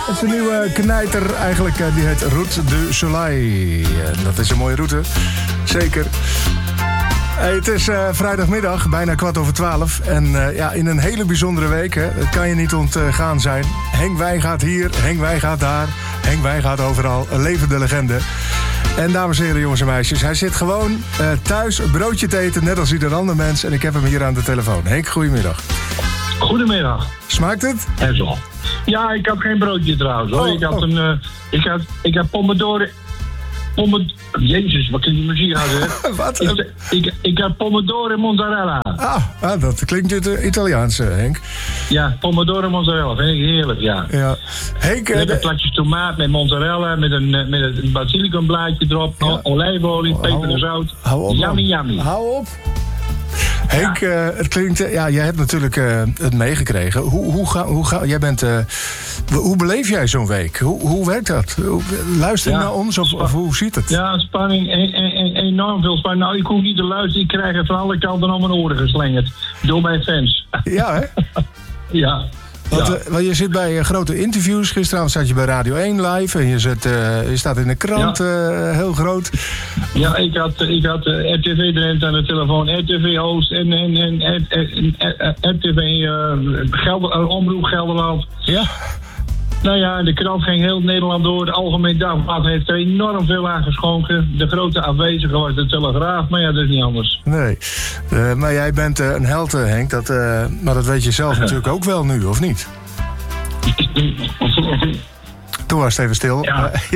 Het is een nieuwe knijter eigenlijk, die heet Route du Soleil. Dat is een mooie route, zeker. Het is vrijdagmiddag, bijna 11:15. En in een hele bijzondere week, hè, dat kan je niet ontgaan zijn. Henk Wijn gaat hier, Henk Wijn gaat daar, Henk Wijn gaat overal. Een levende legende. En dames en heren, jongens en meisjes, hij zit gewoon thuis een broodje te eten, net als ieder ander mens. En ik heb hem hier aan de telefoon. Henk, goedemiddag. Goedemiddag. Smaakt het? En zo. Ja, ik had geen broodje trouwens hoor. Ik had pomodoro. Jezus, wat klinkt die muziek uit, hè? Wat? Ik had pomodoro en mozzarella. Dat klinkt Italiaans, Henk. Ja, pomodoro en mozzarella, vind ik heerlijk, ja. Henk, lekker plakjes tomaat met mozzarella, met een basilicumblaadje erop, ja. Olijfolie, peper en zout. Yummy. Hou op. Henk, het klinkt... jij hebt natuurlijk het meegekregen. Hoe beleef jij zo'n week? Hoe werkt dat? Luister je naar ons of hoe ziet het? Ja, spanning. Enorm veel spanning. Nou, ik hoef niet te luisteren. Ik krijg het van alle kanten om mijn oren geslingerd. Door mijn fans. Ja, hè? Ja. Want je zit bij grote interviews. Gisteravond zat je bij Radio 1 live. En je staat in de krant, heel groot. Ja, ik had RTV Drenthe aan de telefoon. RTV-host en RTV Omroep Gelderland. Ja. Nou ja, de krant ging heel Nederland door. De Algemeen Dagblad heeft er enorm veel aan geschonken. De grote afwezige was de Telegraaf, maar ja, dat is niet anders. Nee, maar jij bent een held, Henk. Maar dat weet je zelf natuurlijk ook wel nu, of niet? Toen was het even stil.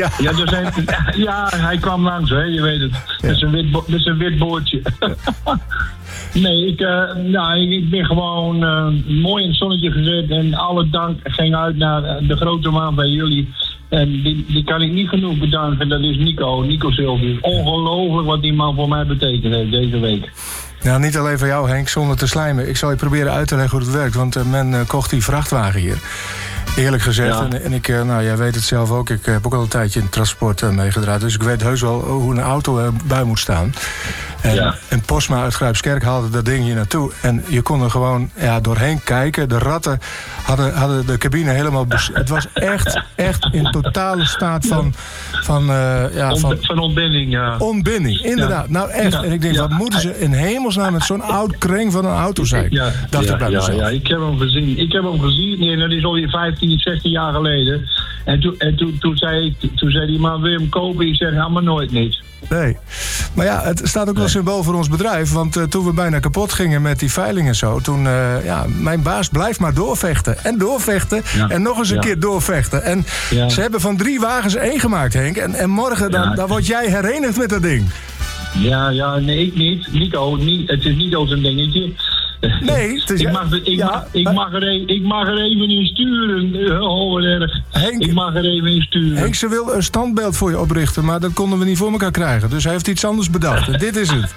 Hij kwam langs, hè, je weet het. Met zijn wit boordje. Nee, ik ben gewoon mooi in het zonnetje gezet. En alle dank ging uit naar de grote man bij jullie. En die kan ik niet genoeg bedanken. Dat is Nico Silvius. Ongelooflijk wat die man voor mij betekend heeft deze week. Nou, niet alleen voor jou, Henk, zonder te slijmen. Ik zal je proberen uit te leggen hoe het werkt. Want men kocht die vrachtwagen hier. Eerlijk gezegd. Ja. En jij weet het zelf ook. Ik heb ook al een tijdje in transport meegedraaid. Dus ik weet heus wel hoe een auto erbij moet staan. En Postma uit Grijpskerk haalde dat ding hier naartoe. En je kon er gewoon doorheen kijken. De ratten hadden de cabine helemaal... Het was echt in totale staat van ontbinding, ja. Ontbinding, inderdaad. Ja. Nou echt. En ik denk, wat moeten ze in hemelsnaam met zo'n oud kreng van een auto zijn? Ja, ik heb hem gezien. Nee, dat is alweer 15, 16 jaar geleden. En toen zei die man, wil je hem kopen? Ik zeg, maar nooit niet. Nee. Maar ja, het staat ook wel symbool voor ons bedrijf. Want toen we bijna kapot gingen met die veiling en zo... toen, mijn baas blijft maar doorvechten. En doorvechten. Ja. En nog eens een keer doorvechten. En ze hebben van 3 wagens 1 gemaakt, Henk. En morgen, dan word jij herenigd met dat ding. Nee, ik niet. Nico, het is niet zo'n dingetje. Nee, ik mag er even in sturen. Henk, ik mag er even in sturen. Henk, ze wil een standbeeld voor je oprichten, maar dat konden we niet voor elkaar krijgen. Dus hij heeft iets anders bedacht. En dit is het.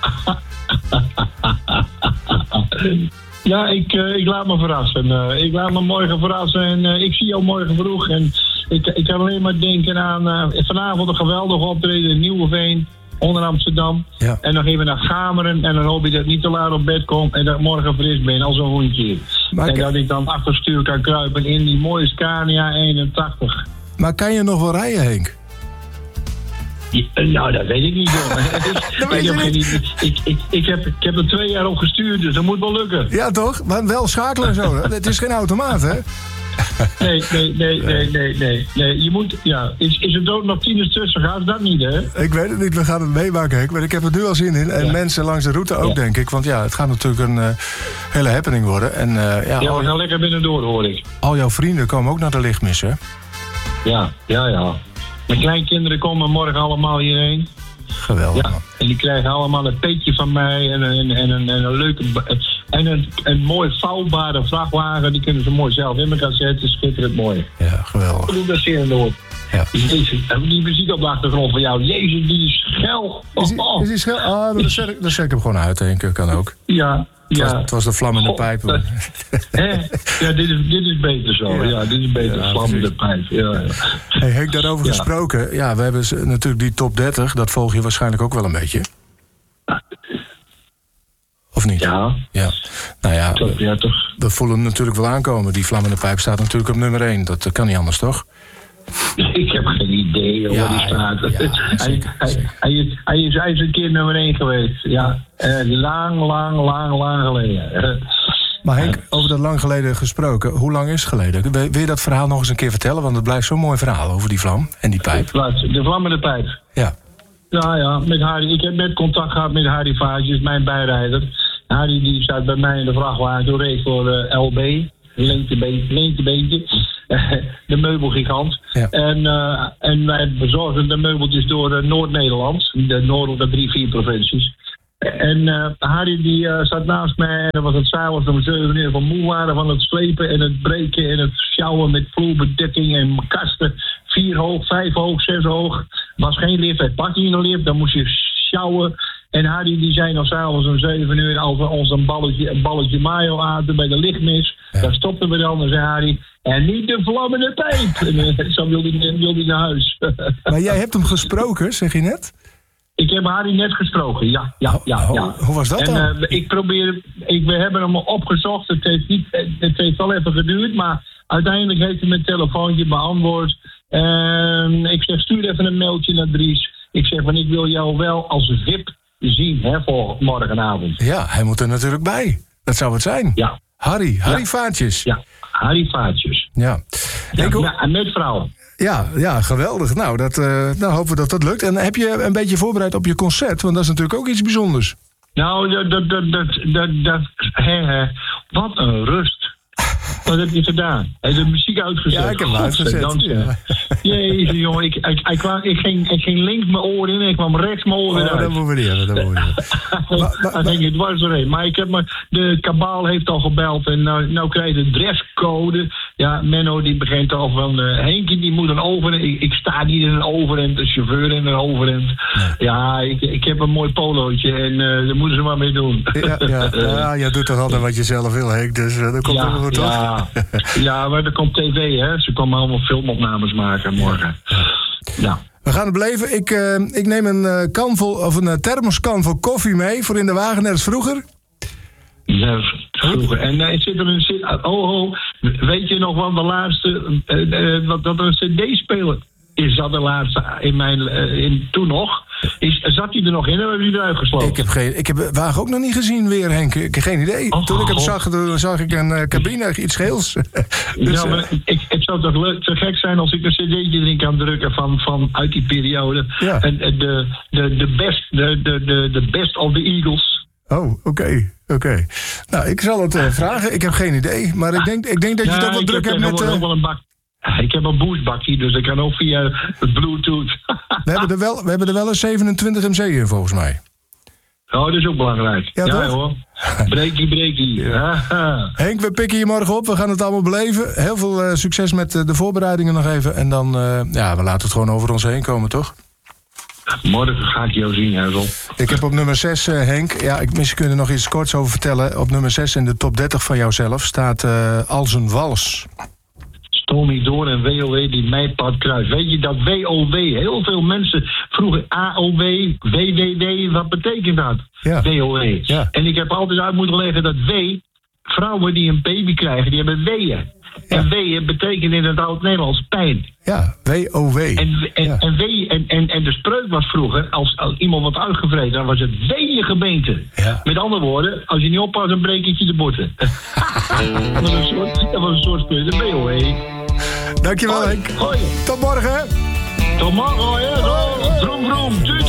Ja, ik laat me verrassen. Ik laat me morgen verrassen en ik zie jou morgen vroeg. En ik kan alleen maar denken aan vanavond een geweldige optreden in Nieuweveen. Onder Amsterdam. Ja. En dan gaan we naar Gameren. En dan hoop ik dat ik niet te laat op bed kom. En dat ik morgen fris ben als een hondje. En dat ik dan achter het stuur kan kruipen in die mooie Scania 81. Maar kan je nog wel rijden, Henk? Nou, dat weet ik niet, jongen. Ik heb er 2 jaar op gestuurd, dus dat moet wel lukken. Ja, toch? Maar wel schakelen en zo. Het is geen automaat, hè? Nee. Je moet, is er dood nog 10 tussen? Gaat dat niet, hè? Ik weet het niet, we gaan het meemaken, Henk. Maar ik heb er nu al zin in. En mensen langs de route ook, denk ik. Want het gaat natuurlijk een hele happening worden. En, we gaan lekker binnendoor, hoor ik. Al jouw vrienden komen ook naar de lichtmis, hè? Ja. Mijn kleinkinderen komen morgen allemaal hierheen. Geweldig. Ja, en die krijgen allemaal een petje van mij en een leuke... En een mooi vouwbare vrachtwagen, die kunnen ze mooi zelf in elkaar zetten. Schitterend mooi. Ja, geweldig. Ik doe dat zeer door. Ja. Die muziek op de achtergrond van jou. Jezus, die is schel. Is die schel? Dan zet ik hem gewoon uit, denk ik. Kan ook. Ja. Het was de vlammende pijp. Ja, dit is beter zo. Ja, dit is beter. Vlammende pijp. Ja. Hey, Henk, daarover gesproken. Ja, we hebben natuurlijk die top 30. Dat volg je waarschijnlijk ook wel een beetje. Of niet? Ja. Nou ja, toch. we voelen hem natuurlijk wel aankomen. Die vlammende pijp staat natuurlijk op nummer 1. Dat kan niet anders, toch? Ik heb geen idee waar die staat. Hij is een keer nummer 1 geweest. Ja, lang geleden. Maar Henk, over dat lang geleden gesproken, hoe lang is het geleden? Wil je dat verhaal nog eens een keer vertellen? Want het blijft zo'n mooi verhaal over die vlam en die pijp. De vlam en de pijp. Ja. Nou ja, met Harry. Ik heb net contact gehad met Harry Vaatjes, mijn bijrijder. Harry die zat bij mij in de vrachtwagen, toen reed voor LB. Leentebeentje. De meubelgigant. Ja. En wij bezorgden de meubeltjes door Noord-Nederland. De 3-4 provincies. En Harry die zat naast mij en dan was het s'avonds om 7 uur van moe waren van het slepen en het breken en het sjouwen met vloerbedekking en kasten. 4 hoog, 5 hoog, 6 hoog. Was geen lift, hij pakte niet een lift, dan moest je sjouwen. En Harry die zei nog s'avonds om 7 uur als we ons een balletje mayo aten bij de lichtmis. Ja. Daar stopten we dan en zei Harry, en niet de vlammende pijp. En zo wilde hij naar huis. Maar jij hebt hem gesproken, zeg je net? Ik heb Harry net gesproken, ja. Hoe was dat dan? En we hebben hem opgezocht. Het heeft wel even geduurd, maar uiteindelijk heeft hij mijn telefoontje beantwoord. Ik zeg, stuur even een mailtje naar Dries. Ik zeg, ik wil jou wel als VIP zien, voor morgenavond. Ja, hij moet er natuurlijk bij. Dat zou het zijn. Ja. Harry Vaatjes. Ja, Harry Vaatjes. Ja. En met vrouw. Ja, geweldig. Nou, dan hopen we dat lukt. En heb je een beetje voorbereid op je concert? Want dat is natuurlijk ook iets bijzonders. Nou, wat een rust. Wat heb je gedaan? Heb je de muziek uitgezet? Ja, ik heb hem uitgezet. Ja. Jezus, jongen. Ik ging links mijn oren in en ik kwam rechts mijn oren uit. Dat moeten we niet. Dan denk ik, het was er een. Maar de kabaal heeft al gebeld en nou krijg je de dresscode. Ja, Menno die begint al van, Henkie die moet een overhemd. Ik sta niet in een overhemd, de chauffeur in een overhemd. Nee. Ja, ik heb een mooi polootje en daar moeten ze maar mee doen. Ja, jij doet toch altijd wat je zelf wil, Henk, dus dat komt helemaal goed, toch? Ja, maar er komt tv, hè. Ze komen allemaal filmopnames maken morgen. Ja. We gaan het beleven. Ik neem een thermoskan vol koffie mee voor in de wagen, net als vroeger. Ja, vroeger. En weet je nog wat de laatste, dat er een cd-speler is dat de laatste toen nog? Zat hij er nog in en hebben jullie eruit gesloten? Ik heb de wagen ook nog niet gezien weer, Henk. Ik heb geen idee. Toen ik hem zag, zag ik een cabine, iets geels. Dus, maar het zou toch te gek zijn als ik een cd'tje erin kan drukken van uit die periode. Ja. En de best of the Eagles. Oh, oké. Nou, ik zal het vragen. Ik heb geen idee. Maar ik denk dat je toch wat druk hebt met... Ik heb een boostbakje, dus dat kan ook via het Bluetooth. We hebben er wel een 27 MC in, volgens mij. Oh, dat is ook belangrijk. Ja hoor. Breakie. Henk, we pikken je morgen op. We gaan het allemaal beleven. Heel veel succes met de voorbereidingen nog even. En dan, we laten het gewoon over ons heen komen, toch? Morgen ga ik jou zien, Hazel. Ik heb op nummer 6, Henk... Ja, misschien kun je er nog iets korts over vertellen. Op nummer 6 in de top 30 van jouzelf staat Als een Wals. Tommy Door en WOW die mijpad kruis. Weet je dat WOW, heel veel mensen vroegen AOW, WWW, wat betekent dat? Ja. WOW. Ja. En ik heb altijd uit moeten leggen dat vrouwen die een baby krijgen, die hebben weeën. Ja. En weeën betekent in het oud-Nederlands pijn. Ja, WOW. En de spreuk was vroeger, als iemand wat uitgevreden, dan was het weeëngebeente. Ja. Met andere woorden, als je niet oppast, dan breek je de botten. Dat was een soort spreuk, de WOW. Dankjewel, Henk. Hoi. Tot morgen. Tot morgen, hè. Vroom, vroom.